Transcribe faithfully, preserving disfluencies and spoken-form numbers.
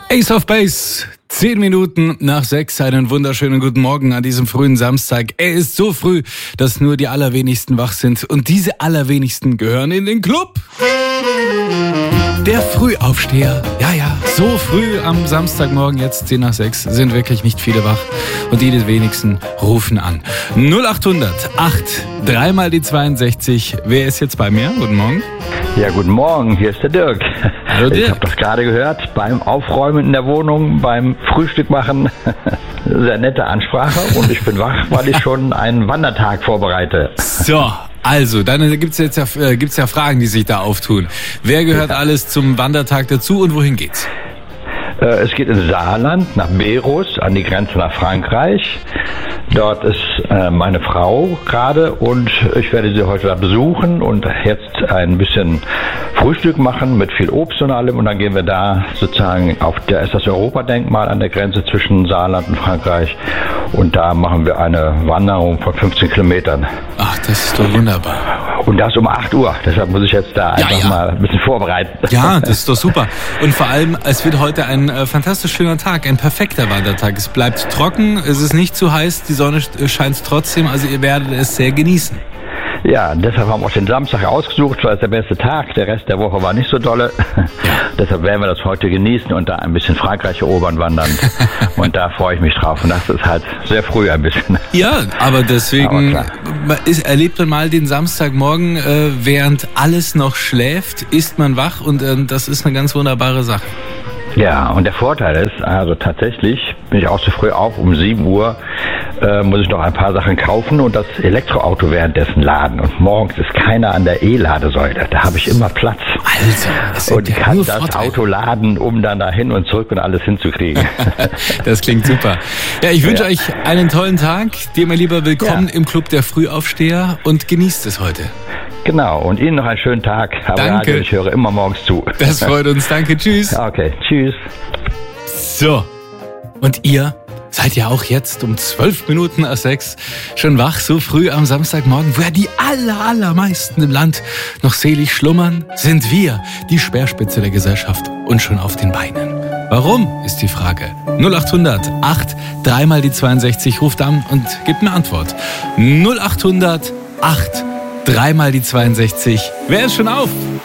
Ace of Base, zehn Minuten nach sechs, einen wunderschönen guten Morgen an diesem frühen Samstag. Er ist so früh, dass nur die allerwenigsten wach sind und diese allerwenigsten gehören in den Club. Der Frühaufsteher, ja, ja, so früh am Samstagmorgen, jetzt zehn nach sechs, sind wirklich nicht viele wach und die wenigsten rufen an. null acht hundert acht, dreimal die zweiundsechzig. Wer ist jetzt bei mir? Guten Morgen. Ja, guten Morgen, hier ist der Dirk. Hallo Dirk. Ich habe das gerade gehört, beim Aufräumen in der Wohnung, beim Frühstück machen. Sehr nette Ansprache und ich bin wach, weil ich schon einen Wandertag vorbereite. So, also, dann gibt's jetzt ja, äh, gibt's ja Fragen, die sich da auftun. Wer gehört alles zum Wandertag dazu und wohin geht's? Äh, es geht ins Saarland, nach Berus, an die Grenze nach Frankreich. Dort ist äh, meine Frau gerade und ich werde sie heute da besuchen und jetzt ein bisschen Frühstück machen mit viel Obst und allem und dann gehen wir da sozusagen auf der ist das Europadenkmal an der Grenze zwischen Saarland und Frankreich und da machen wir eine Wanderung von fünfzehn Kilometern. Ach, das ist doch wunderbar. Und das um acht Uhr, deshalb muss ich jetzt da einfach ja, ja. mal ein bisschen vorbereiten. Ja, das ist doch super. Und vor allem, es wird heute ein äh, fantastisch schöner Tag, ein perfekter Wandertag. Es bleibt trocken, es ist nicht zu heiß, die Sonne scheint trotzdem, also ihr werdet es sehr genießen. Ja, deshalb haben wir auch den Samstag ausgesucht, weil es der beste Tag, der Rest der Woche war nicht so dolle. Ja. Deshalb werden wir das heute genießen und da ein bisschen Frankreich erobern wandern. Und da freue ich mich drauf. Und das ist halt sehr früh ein bisschen. Ja, aber deswegen aber ist, erlebt man mal den Samstagmorgen, äh, während alles noch schläft, ist man wach und äh, das ist eine ganz wunderbare Sache. Ja, und der Vorteil ist, also tatsächlich bin ich auch zu früh auf, um sieben Uhr äh, muss ich noch ein paar Sachen kaufen und das Elektroauto währenddessen laden. Und morgens ist keiner an der E-Ladesäule, da habe ich immer Platz. Also, und kann das Vorteil. Auto laden, um dann da hin und zurück und alles hinzukriegen. Das klingt super. Ja, ich wünsche ja. euch einen tollen Tag. Dir, mein Lieber, willkommen ja. im Club der Frühaufsteher und genießt es heute. Genau, und Ihnen noch einen schönen Tag. Aber danke. Radio, ich höre immer morgens zu. Das freut uns, danke, tschüss. Okay, tschüss. So, und ihr seid ja auch jetzt um zwölf Minuten nach sechs schon wach, so früh am Samstagmorgen, wo ja die aller, allermeisten im Land noch selig schlummern, sind wir die Speerspitze der Gesellschaft und schon auf den Beinen. Warum, ist die Frage. null acht hundert acht, dreimal die zweiundsechzig, ruft an und gebt eine Antwort. null acht hundert acht, dreimal die zweiundsechzig. Wer ist schon auf?